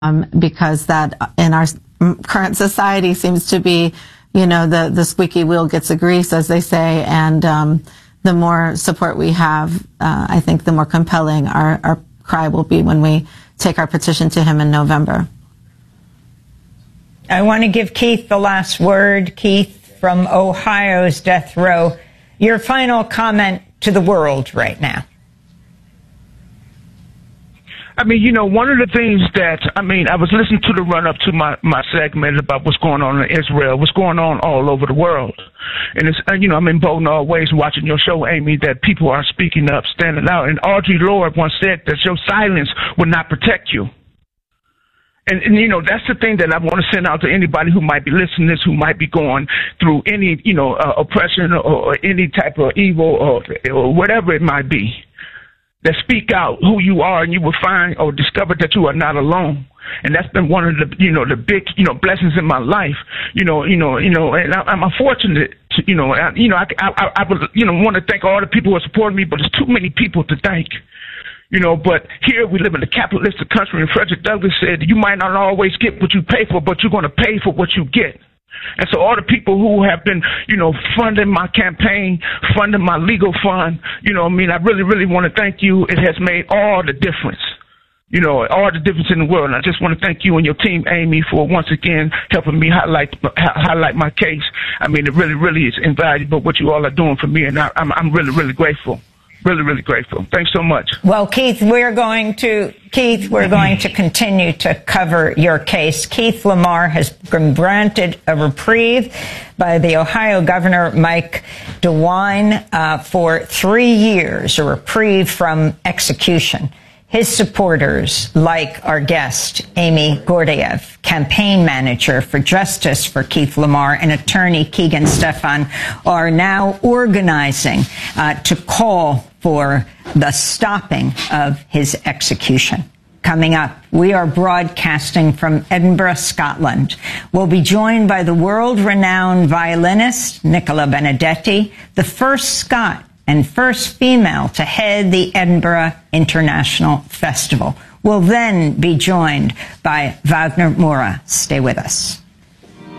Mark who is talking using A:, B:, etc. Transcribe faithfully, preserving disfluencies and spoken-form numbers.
A: um, because that in our current society seems to be, you know, the, the squeaky wheel gets the grease, as they say, and um, the more support we have, uh, I think the more compelling our, our cry will be when we take our petition to him in November.
B: I want to give Keith the last word. Keith from Ohio's death row, your final comment to the world right now.
C: I mean, you know, one of the things that, I mean, I was listening to the run-up to my, my segment about what's going on in Israel, what's going on all over the world. And, it's, you know, I'm in both ways watching your show, Amy, that people are speaking up, standing out. And Audre Lorde once said that your silence will not protect you. And, and, you know, that's the thing that I want to send out to anybody who might be listening to this, who might be going through any, you know, uh, oppression or, or any type of evil or, or whatever it might be. That speak out who you are, and you will find or discover that you are not alone. And that's been one of the, you know, the big, you know, blessings in my life. You know, you know, you know, and I, I'm fortunate to, you know, I, you know, I, I, I would, you know, want to thank all the people who are supporting me, but there's too many people to thank. You know, but here we live in a capitalistic country, and Frederick Douglass said, you might not always get what you pay for, but you're going to pay for what you get. And so all the people who have been, you know, funding my campaign, funding my legal fund, you know, I mean, I really, really want to thank you. It has made all the difference, you know, all the difference in the world. And I just want to thank you and your team, Amy, for once again helping me highlight highlight my case. I mean, it really, really is invaluable what you all are doing for me, and I, I'm, I'm really, really grateful. Really, really grateful. Thanks so much.
B: Well, Keith, we're going to Keith, we're going to continue to cover your case. Keith Lamar has been granted a reprieve by the Ohio Governor Mike DeWine uh, for three years, a reprieve from execution. His supporters, like our guest, Amy Gordeev, campaign manager for justice for Keith Lamar, and attorney Keegan Stefan, are now organizing uh, to call for the stopping of his execution. Coming up, we are broadcasting from Edinburgh, Scotland. We'll be joined by the world-renowned violinist Nicola Benedetti, the first Scot and first female to head the Edinburgh International Festival. We'll then be joined by Wagner Moura. Stay with us.